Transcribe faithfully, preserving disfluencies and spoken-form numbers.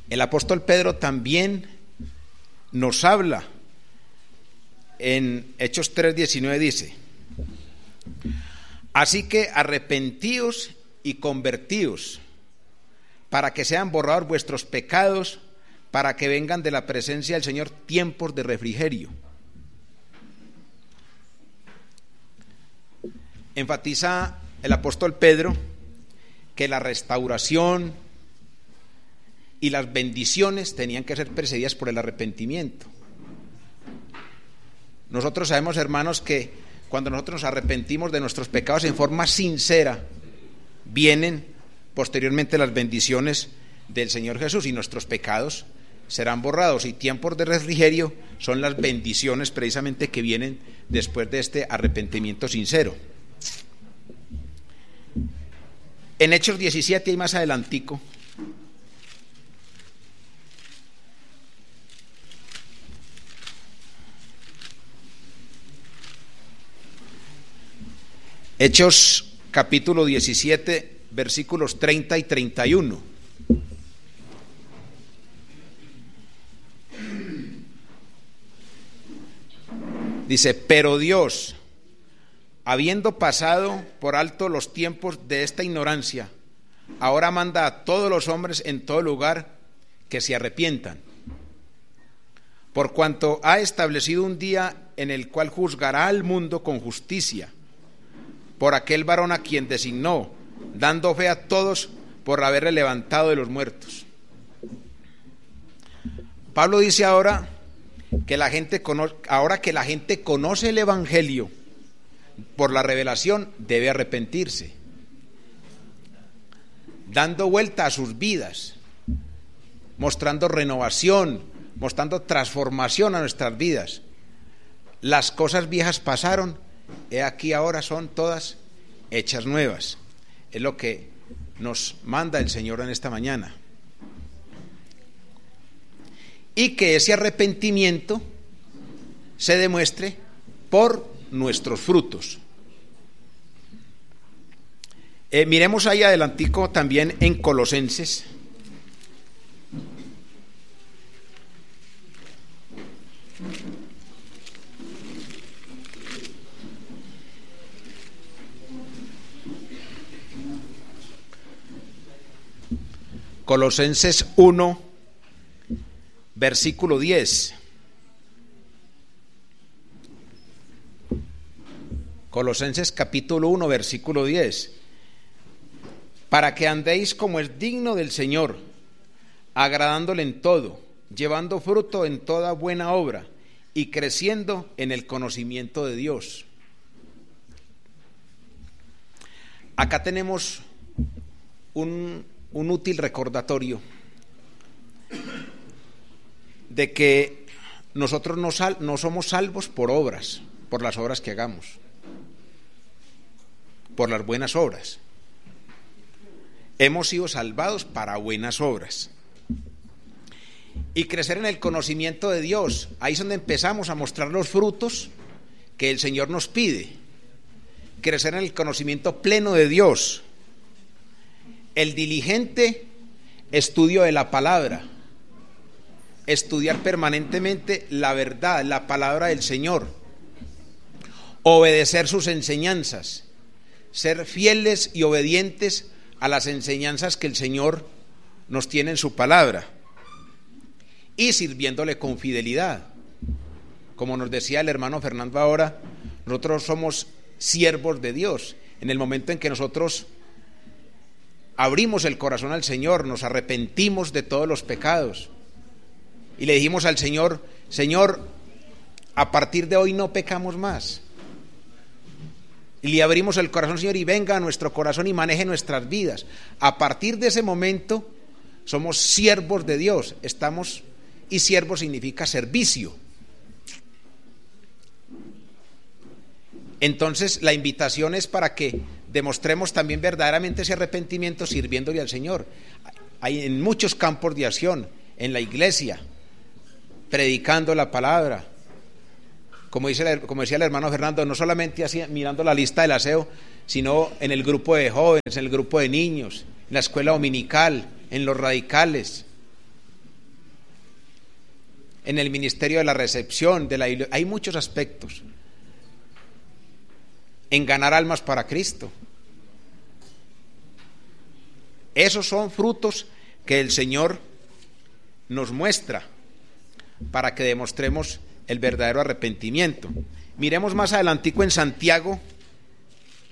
El apóstol Pedro también nos habla en Hechos tres diecinueve, dice: así que arrepentíos y convertíos, para que sean borrados vuestros pecados, para que vengan de la presencia del Señor tiempos de refrigerio. Enfatiza el apóstol Pedro que la restauración y las bendiciones tenían que ser precedidas por el arrepentimiento. Nosotros sabemos, hermanos, que cuando nosotros nos arrepentimos de nuestros pecados en forma sincera, vienen posteriormente las bendiciones del Señor Jesús y nuestros pecados serán borrados, y tiempos de refrigerio son las bendiciones precisamente que vienen después de este arrepentimiento sincero. En Hechos diecisiete y más adelantico, Hechos capítulo diecisiete, versículos treinta y treinta y uno. Dice: pero Dios, habiendo pasado por alto los tiempos de esta ignorancia, ahora manda a todos los hombres en todo lugar que se arrepientan, por cuanto ha establecido un día en el cual juzgará al mundo con justicia, por aquel varón a quien designó, dando fe a todos por haberle levantado de los muertos. Pablo dice ahora que la gente conoce, ahora que la gente conoce el evangelio por la revelación, debe arrepentirse, dando vuelta a sus vidas, mostrando renovación, mostrando transformación a nuestras vidas. Las cosas viejas pasaron, he aquí ahora son todas hechas nuevas. Es lo que nos manda el Señor en esta mañana. Y que ese arrepentimiento se demuestre por nuestros frutos. Eh, miremos ahí adelantico también en Colosenses. Colosenses uno, versículo diez. Colosenses capítulo uno, versículo diez. Para que andéis como es digno del Señor, agradándole en todo, llevando fruto en toda buena obra y creciendo en el conocimiento de Dios. Acá tenemos un, un útil recordatorio de que nosotros no, sal, no somos salvos por obras, por las obras que hagamos, por las buenas obras. Hemos sido salvados para buenas obras. Y crecer en el conocimiento de Dios, ahí es donde empezamos a mostrar los frutos que el Señor nos pide. Crecer en el conocimiento pleno de Dios, el diligente estudio de la palabra, estudiar permanentemente la verdad, la palabra del Señor, obedecer sus enseñanzas, ser fieles y obedientes a las enseñanzas que el Señor nos tiene en su palabra, y sirviéndole con fidelidad. Como nos decía el hermano Fernando ahora, nosotros somos siervos de Dios. En el momento en que nosotros abrimos el corazón al Señor, nos arrepentimos de todos los pecados y le dijimos al Señor: Señor, a partir de hoy no pecamos más. Y le abrimos el corazón, Señor, y venga a nuestro corazón y maneje nuestras vidas. A partir de ese momento somos siervos de Dios. Estamos, y siervo significa servicio. Entonces la invitación es para que demostremos también verdaderamente ese arrepentimiento sirviéndole al Señor. Hay en muchos campos de acción, en la iglesia, predicando la palabra. Como, dice, como decía el hermano Fernando, no solamente así, mirando la lista del aseo, sino en el grupo de jóvenes, en el grupo de niños, en la escuela dominical, en los radicales, en el ministerio de la recepción, de la, hay muchos aspectos. En ganar almas para Cristo. Esos son frutos que el Señor nos muestra para que demostremos el verdadero arrepentimiento. Miremos más adelantico en Santiago